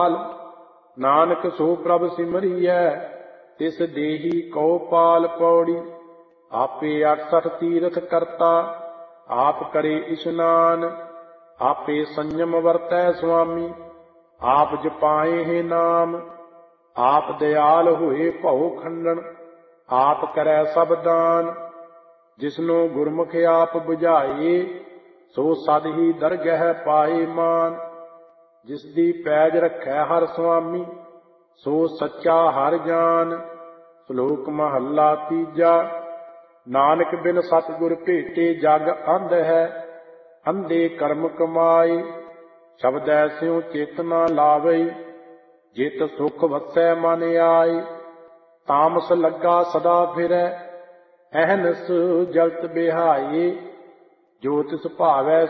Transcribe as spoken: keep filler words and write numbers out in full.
ਨਾਨਕ ਸੋ ਪ੍ਰਭ ਸਿਮਰਿਐ ਤਿਸ ਦੇਹੀ ਕਉ ਪਾਲ ਪੌੜੀ। ਆਪੇ ਅਠਸਠ ਤੀਰਥ ਕਰਤਾ ਆਪ ਕਰੇ ਇਸ਼ਨਾਨ। ਆਪੇ ਸੰਜਮ ਵਰਤੈ ਸੁਆਮੀ ਆਪ ਜਪਾਏ ਹੈ ਨਾਮ। ਆਪ ਦਿਆਲ ਹੋਏ ਭਉ ਖੰਡਨ ਆਪ ਕਰੈ ਸਭ ਦਾਨ। ਜਿਸਨੂੰ ਗੁਰਮੁਖ ਆਪ ਬੁਝਾਏ ਸੋ ਸਦ ਹੀ ਦਰਗਹਿ ਪਾਏ ਮਾਨ। ਜਿਸ ਦੀ ਪੈਜ ਰੱਖੈ ਹਰਿ ਸੁਆਮੀ ਸੋ ਸੱਚਾ ਹਰਿ ਜਾਨ। ਸ਼ਲੋਕ ਮਹੱਲਾ ਤੀਜਾ। ਨਾਨਕ ਬਿਨ ਸਤਿਗੁਰ ਭੇਟੇ ਜਗ ਅੰਧ ਹੈ ਅੰਧੇ ਕਰਮ ਕਮਾਏ। ਸ਼ਬਦੈ ਸਿਉ ਚਿਤ ਨਾ ਲਾਵਈ ਜਿਤ ਸੁਖ ਵਸੈ ਮਨ ਆਏ। ਤਾਮਸ ਲੱਗਾ ਸਦਾ ਫਿਰੈ ਅਹਨਸ ਜਲਤ ਬਿਹਾਏ। ਜੋ ਤਿਸ ਭਾਵੈ